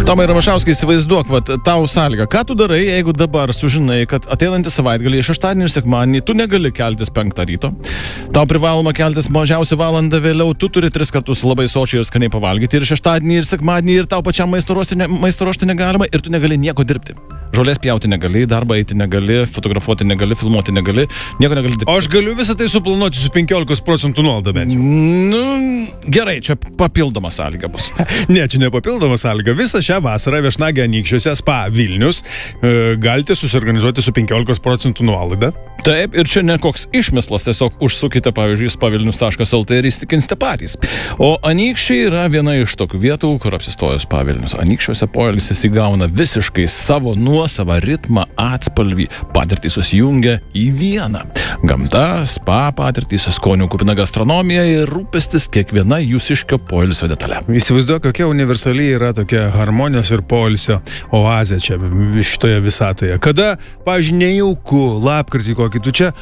Tomai Ramašauskai, įsivaizduok, tau sąlyga. Ką tu darai, jeigu dabar sužinai, kad ateinantį savaitgalį, šeštadienį ir sekmadienį tu negali keltis 5 ryto, tau privaloma keltis mažiausiai valandą vėliau, tu turi 3 kartus labai sočiai ir skaniai pavalgyti ir šeštadienį ir sekmadienį ir tau pačiam maisto ruošti negalima ir tu negali nieko dirbti. Žolės pjauti negali, darbą eiti negali, fotografuoti negali, filmuoti negali, nieko negali dirbti. O aš galiu visą tai suplanuoti su 15% nuolaidą bent jau. Nu, gerai, čia papildoma sąlyga bus. Ne, čia ne papildoma sąlyga. Visą šią vasarą Viešnagė Anykščiuose Spa Vilnius galite susiorganizuoti su 15% nuolaida. Taip, ir čia ne koks išmislas, tiesiog užsukite, pavyzdžiui, spavilnius.lt ir įstikinsite patys. O Anykščiai yra viena iš tokių vietų, kur apsistojus Spa Vilnius. Anykščiuose poilsis įgauna visiškai savo nuosavą ritmą, atspalvį, patirtį susijungia į vieną. Gamta, spa patirtys, skonių kupina gastronomija ir rūpestis kiekviena jūsiškio poilsio detale. Įsivaizduok, kokia universaliai yra tokia harmonijos ir poilsio oazė čia šitoje visatoje. Kada, pavyzdžiui, nejauku, lapkritį kokį tu čia,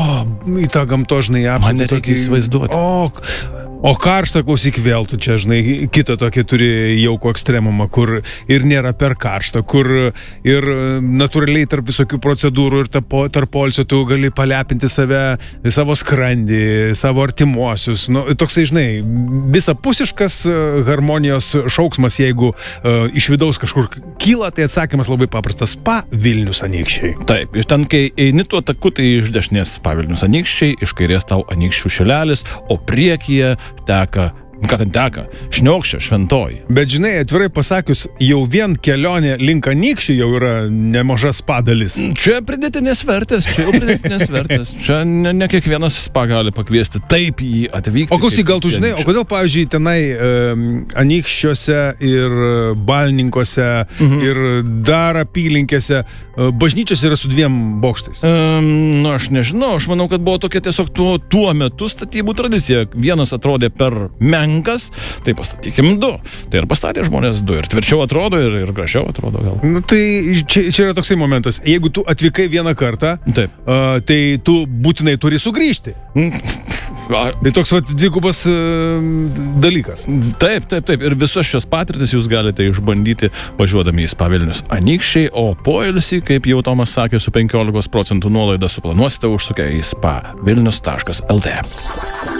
į tą gamto, žinai, apšautį. Man nereikia įsivaizduoti. O karštą, klausyk, vėl tu čia, žinai, kitą tokį turi jaukų ekstremumą, kur ir nėra per karštą, kur ir natūraliai tarp visokių procedūrų ir tarp poilsio tu gali palepinti save, savo skrandį, savo artimuosius. Nu, toksai, žinai, visapusiškas harmonijos šauksmas, jeigu iš vidaus kažkur kyla, tai atsakymas labai paprastas. Spa Vilnius Anykščiai. Taip, ir ten, kai eini tuo taku, tai iš dešinės Spa Vilnius Anykščiai, iš kairės tau Anykščių šilelis, o priekyje teka, ką ten teka, Šniokščio šventoji. Bet žinai, atvirai pasakius, jau vien kelionė link Anykščių jau yra nemaža spa dalis. Čia pridėtinės vertės, Čia ne kiekvienas spa gali pakviesti taip jį atvykti. O klausyk, gal tu žinai, o kodėl, pavyzdžiui, tenai Anykščiuose ir Balninkose ir dar apylinkėse bažnyčios yra su 2 bokštais? Nu, aš nežinau, aš manau, kad buvo tokia tiesiog tuo metu statybų tradicija. Vienas atrodė per menkas, tai pastatykim 2. Tai ir pastatė žmonės 2. Ir tvirčiau atrodo, ir gražiau atrodo gal. Nu, tai čia yra toksai momentas. Jeigu tu atvykai vieną kartą, tai tu būtinai turi sugrįžti. Tai toks dvigubas dalykas. Taip. Ir visas šios patirtis jūs galite išbandyti važiuodami į Spa Vilnius Anykščiai, o poilsį, kaip jau Tomas sakė, su 15% nuolaida suplanuosite užsukę į spavilnius.lt.